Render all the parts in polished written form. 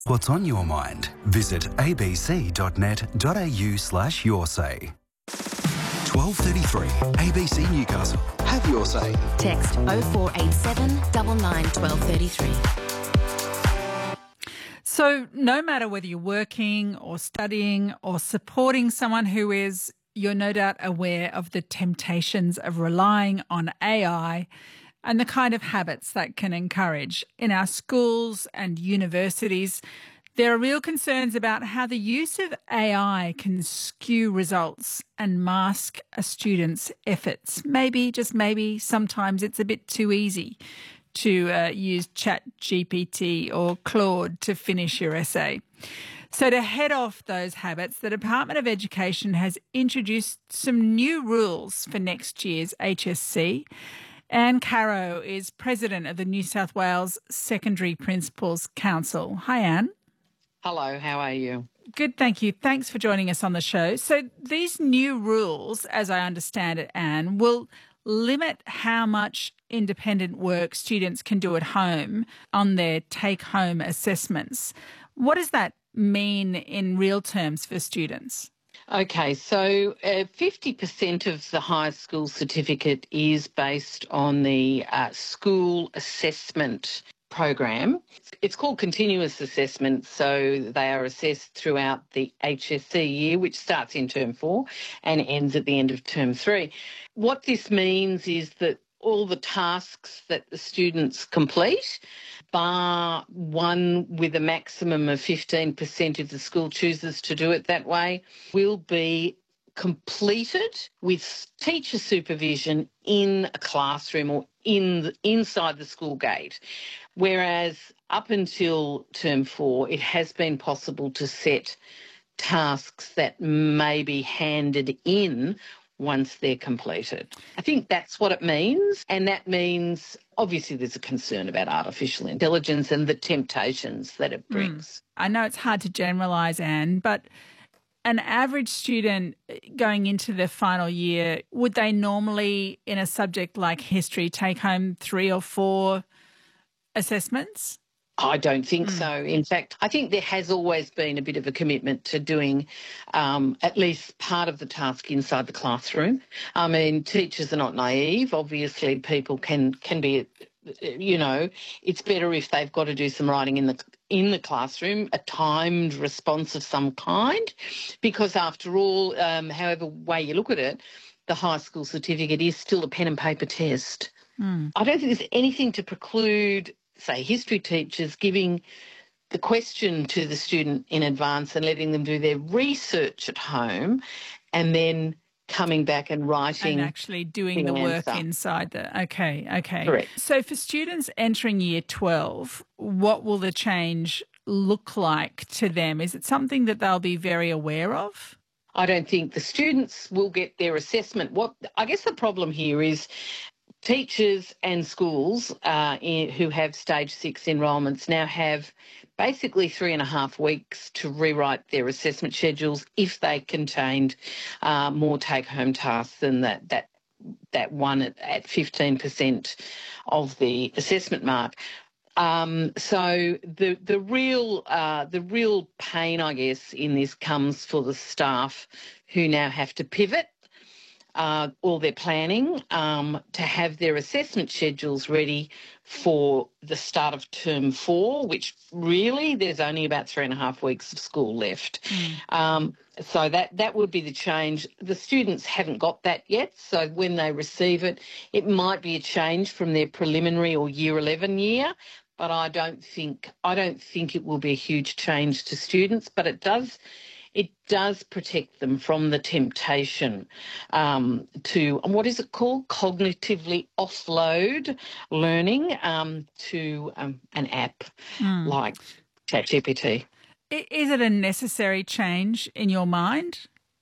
What's on your mind? Visit abc.net.au/yoursay. 12:33 ABC Newcastle. Have your say. Text 0487 99 1233. So no matter whether you're working or studying or supporting someone who is, you're no doubt aware of the temptations of relying on AI and the kind of habits that can encourage. In our schools and universities, there are real concerns about how the use of AI can skew results and mask a student's efforts. Maybe, just maybe, sometimes it's a bit too easy to use ChatGPT or Claude to finish your essay. So to head off those habits, the Department of Education has introduced some new rules for next year's HSC. Anne Caro is president of the New South Wales Secondary Principals Council. Hi, Anne. Hello, how are you? Good, thank you. Thanks for joining us on the show. So these new rules, as I understand it, Anne, will limit how much independent work students can do at home on their take-home assessments. What does that mean in real terms for students? Okay, so 50% of the high school certificate is based on the school assessment program. It's called continuous assessment, so they are assessed throughout the HSC year, which starts in term 4 and ends at the end of term 3. What this means is that all the tasks that the students complete, bar one with a maximum of 15% if the school chooses to do it that way, will be completed with teacher supervision in a classroom or inside the school gate. Whereas up until term 4, it has been possible to set tasks that may be handed in once they're completed. I think that's what it means. And that means, obviously, there's a concern about artificial intelligence and the temptations that it brings. I know it's hard to generalise, Anne, but an average student going into their final year, would they normally, in a subject like history, take home 3 or 4 assessments? I don't think so. In fact, I think there has always been a bit of a commitment to doing at least part of the task inside the classroom. I mean, teachers are not naive. Obviously, people can be, you know, it's better if they've got to do some writing in the classroom, a timed response of some kind, because after all, however way you look at it, the high school certificate is still a pen and paper test. I don't think there's anything to preclude, say, history teachers giving the question to the student in advance and letting them do their research at home and then coming back and writing. And actually doing the work inside the... Okay. Correct. So for students entering year 12, what will the change look like to them? Is it something that they'll be very aware of? I don't think the students will get their assessment. I guess the problem here is teachers and schools who have stage 6 enrolments now have basically 3.5 weeks to rewrite their assessment schedules if they contained more take-home tasks than that one at 15% of the assessment mark. So the real pain, I guess, in this comes for the staff who now have to pivot all their planning to have their assessment schedules ready for the start of term 4, which really there's only about 3.5 weeks of school left. So that would be the change. The students haven't got that yet, so when they receive it, it might be a change from their preliminary or year 11 year, but I don't think it will be a huge change to students, but it does protect them from the temptation to, what is it called, cognitively offload learning to an app like ChatGPT. Is it a necessary change in your mind?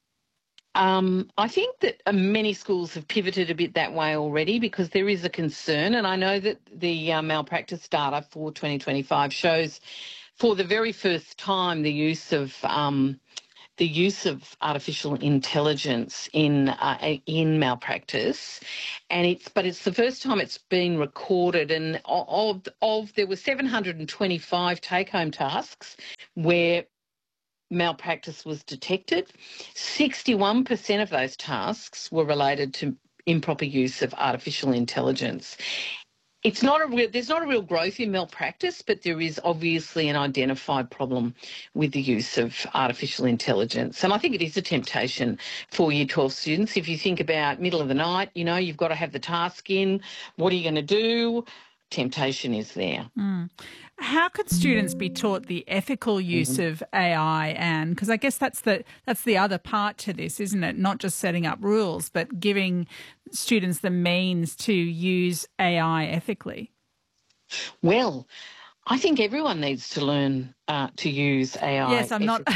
I think that many schools have pivoted a bit that way already because there is a concern, and I know that the malpractice data for 2025 shows for the very first time the use of the use of artificial intelligence in malpractice, and it's the first time it's been recorded. And there were 725 take-home tasks where malpractice was detected. 61% of those tasks were related to improper use of artificial intelligence. There's not a real growth in malpractice, but there is obviously an identified problem with the use of artificial intelligence. And I think it is a temptation for Year 12 students. If you think about middle of the night, you've got to have the task in. What are you going to do? Temptation is there. How could students be taught the ethical use of AI, Anne? Because I guess that's the other part to this, isn't it? Not just setting up rules, but giving students the means to use AI ethically. Well, I think everyone needs to learn to use AI. Yes, I'm not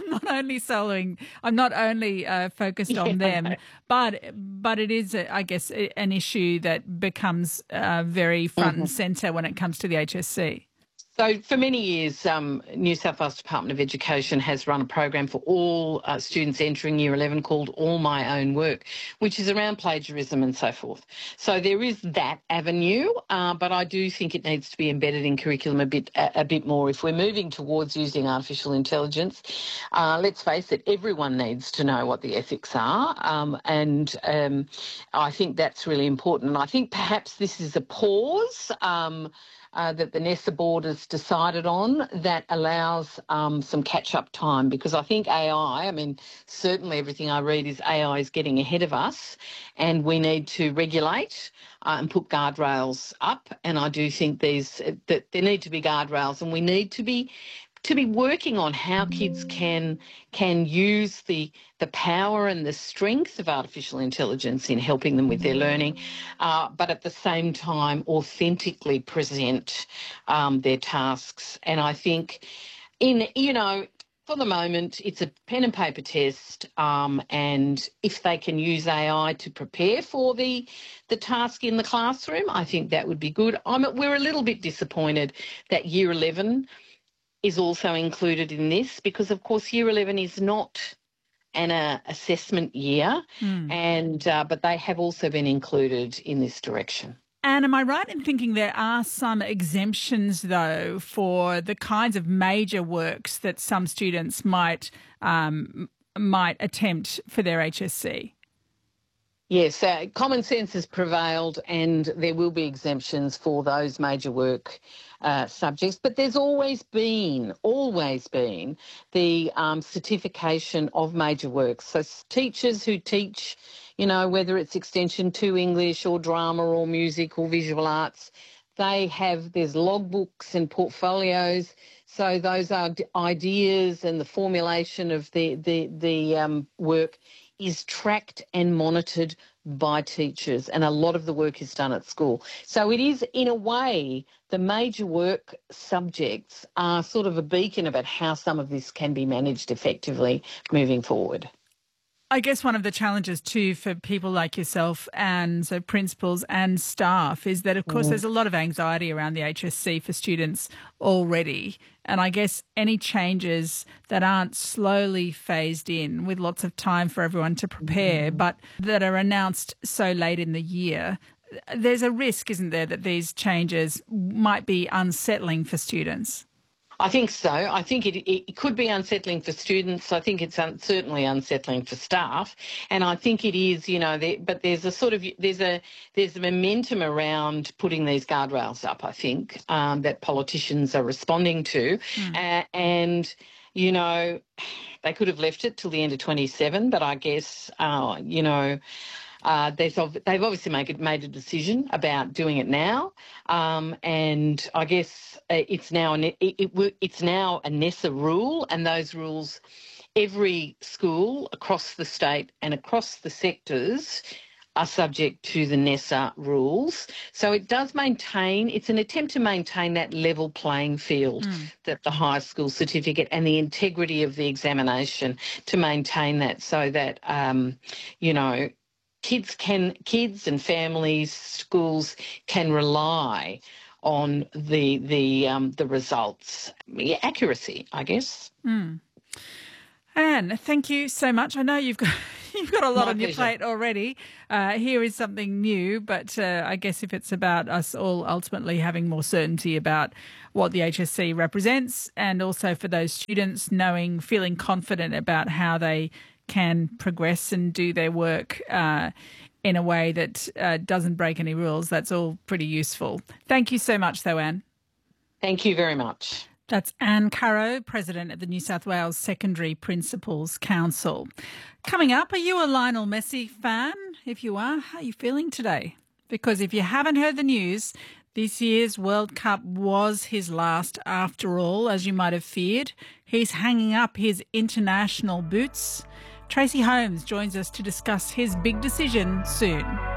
only focused on them, but it is, I guess, an issue that becomes very front and centre when it comes to the HSC. So for many years, New South Wales Department of Education has run a program for all students entering Year 11 called All My Own Work, which is around plagiarism and so forth. So there is that avenue, but I do think it needs to be embedded in curriculum a bit more. If we're moving towards using artificial intelligence, let's face it, everyone needs to know what the ethics are, and I think that's really important. And I think perhaps this is a pause that the NESA board has decided on that allows some catch-up time, because I think certainly everything I read is AI is getting ahead of us, and we need to regulate and put guardrails up. And I do think that there need to be guardrails, and we need to be working on how kids can use the power and the strength of artificial intelligence in helping them with their learning, but at the same time authentically present their tasks. And I think for the moment, it's a pen and paper test, and if they can use AI to prepare for the task in the classroom, I think that would be good. We're a little bit disappointed that Year 11 is also included in this, because of course Year 11 is not an assessment year, but they have also been included in this direction. And am I right in thinking there are some exemptions, though, for the kinds of major works that some students might attempt for their HSC? Yes, common sense has prevailed, and there will be exemptions for those major work subjects. But there's always been the certification of major works. So teachers who teach, whether it's Extension 2 English or drama or music or visual arts, there's logbooks and portfolios. So those are ideas, and the formulation of the work is tracked and monitored by teachers, and a lot of the work is done at school. So it is, in a way, the major work subjects are sort of a beacon about how some of this can be managed effectively moving forward. I guess one of the challenges too for people like yourself and so principals and staff is that, of course, there's a lot of anxiety around the HSC for students already. And I guess any changes that aren't slowly phased in with lots of time for everyone to prepare, but that are announced so late in the year, there's a risk, isn't there, that these changes might be unsettling for students? I think so. I think it could be unsettling for students. I think it's certainly unsettling for staff, and I think it is. But there's a momentum around putting these guardrails up. I think that politicians are responding to, and they could have left it till the end of 27, but I guess they've obviously made a decision about doing it now, and I guess it's now a NESA rule, and those rules, every school across the state and across the sectors are subject to the NESA rules. So it's an attempt to maintain that level playing field, that the high school certificate and the integrity of the examination, to maintain that, so that kids and families, schools can rely on the results. Accuracy, I guess. Anne, thank you so much. I know you've got a lot My on your pleasure. plate already. Here is something new, but I guess if it's about us all ultimately having more certainty about what the HSC represents, and also for those students feeling confident about how they can progress and do their work in a way that doesn't break any rules, that's all pretty useful. Thank you so much, though, Anne. Thank you very much. That's Anne Currow, President of the New South Wales Secondary Principals Council. Coming up, are you a Lionel Messi fan? If you are, how are you feeling today? Because if you haven't heard the news, this year's World Cup was his last after all, as you might have feared. He's hanging up his international boots. Tracy Holmes joins us to discuss his big decision soon.